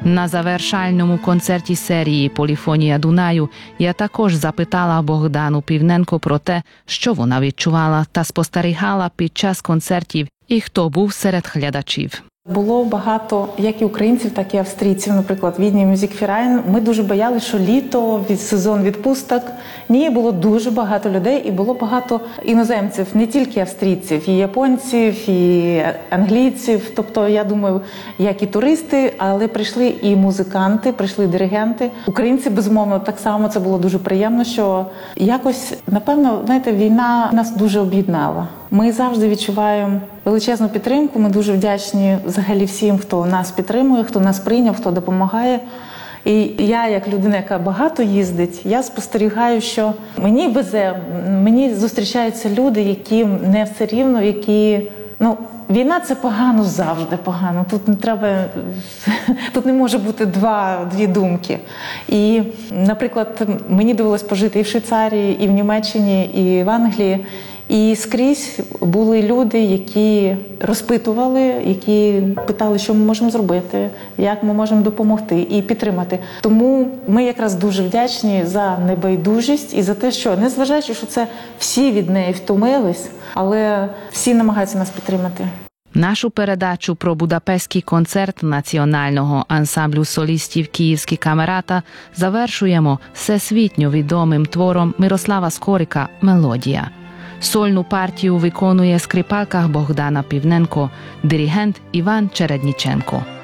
На завершальному концерті серії «Поліфонія Дунаю» я також запитала Богдану Півненко про те, що вона відчувала та спостерігала під час концертів і хто був серед глядачів. Було багато як і українців, так і австрійців. Наприклад, Відні Мюзікферайн. Ми дуже боялися, що літо, сезон відпусток. Ні, було дуже багато людей і було багато іноземців, не тільки австрійців, і японців, і англійців. Тобто, я думаю, як і туристи, але прийшли і музиканти, прийшли диригенти. Українці, безумовно, так само це було дуже приємно, що якось, напевно, знаєте, війна нас дуже об'єднала. Ми завжди відчуваємо величезну підтримку. Ми дуже вдячні взагалі всім, хто нас підтримує, хто нас прийняв, хто допомагає. І я, як людина, яка багато їздить, я спостерігаю, що мені везе, мені зустрічаються люди, яким не все рівно, які, війна – це погано завжди погано. Тут не треба, тут не може бути дві думки. І, наприклад, мені довелось пожити і в Швейцарії, і в Німеччині, і в Англії. І скрізь були люди, які розпитували, які питали, що ми можемо зробити, як ми можемо допомогти і підтримати. Тому ми якраз дуже вдячні за небайдужість і за те, що, незважаючи, що це всі від неї втомились, але всі намагаються нас підтримати. Нашу передачу про Будапештський концерт національного ансамблю солістів «Київські камерата» завершуємо всесвітньо відомим твором Мирослава Скорика «Мелодія». Сольну партію виконує скрипалка Богдана Півненко, диригент Іван Чередніченко.